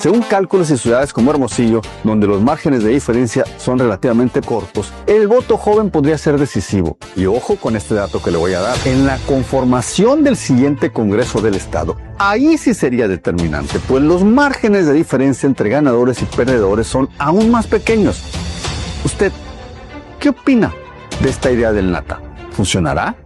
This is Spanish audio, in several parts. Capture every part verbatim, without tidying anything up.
Según cálculos en ciudades como Hermosillo, donde los márgenes de diferencia son relativamente cortos, el voto joven podría ser decisivo. Y ojo con este dato que le voy a dar. En la conformación del siguiente Congreso del Estado, ahí sí sería determinante, pues los márgenes de diferencia entre ganadores y perdedores son aún más pequeños. ¿Usted qué opina de esta idea del Nata? ¿Funcionará?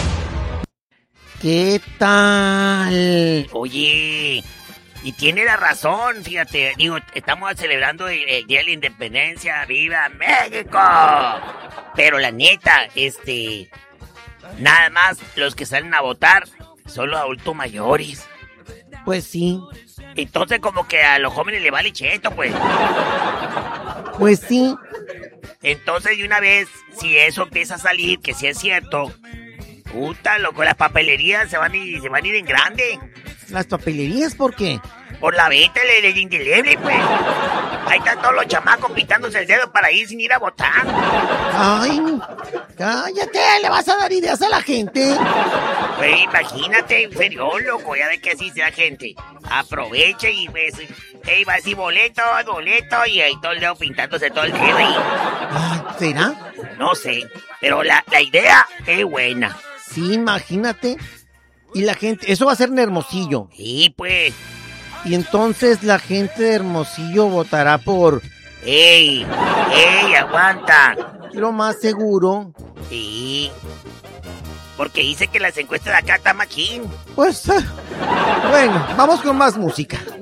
¿Qué tal? Oye, y tiene la razón, fíjate, digo, estamos celebrando el, el Día de la Independencia, ¡viva México! Pero la neta, este, nada más los que salen a votar son los adultos mayores. Pues sí. Entonces como que a los jóvenes le vale cheto, pues. Pues sí. Entonces de una vez, si eso empieza a salir, que sí es cierto, puta, loco, las papelerías se van a ir, se van a ir en grande. ¿Las papelerías por qué? Por la venta del indeleble, pues. Ahí están todos los chamacos pintándose el dedo para ir sin ir a votar. Ay, cállate, le vas a dar ideas a la gente. Pues imagínate, inferior, loco, ya de que así sea gente. Aprovecha y pues, hey, va así boleto, boleto, y ahí todo el dedo pintándose todo el dedo ahí. Ay, ¿será? No sé, pero la, la idea es buena. Sí, imagínate. Y la gente, eso va a ser en Hermosillo. Sí, pues. Y entonces la gente de Hermosillo votará por... ¡Ey! ¡Ey, aguanta! Lo más seguro. Sí. Porque dice que las encuestas de acá están machín. Pues, eh, bueno, vamos con más música.